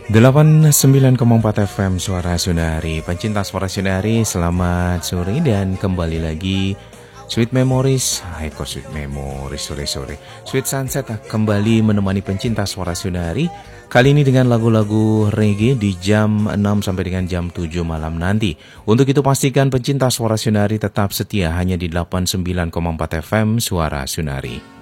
89,4 FM Suara Sunari. Pencinta Suara Sunari, selamat sore dan kembali lagi Sweet Memories. Kok Sweet Memories sore-sore. Sweet Sunset kembali menemani pencinta Suara Sunari. Kali ini dengan lagu-lagu reggae di jam 6 sampai dengan jam 7 malam nanti. Untuk itu pastikan pencinta Suara Sunari tetap setia hanya di 89,4 FM Suara Sunari.